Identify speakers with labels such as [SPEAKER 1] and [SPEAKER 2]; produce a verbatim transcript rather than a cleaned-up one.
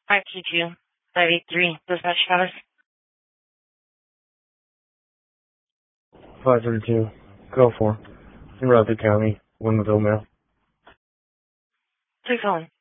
[SPEAKER 1] five two two, five eight three, dispatch status.
[SPEAKER 2] five three two, go for. In Rutherford County, Winnebago, Mail.
[SPEAKER 1] Who's calling?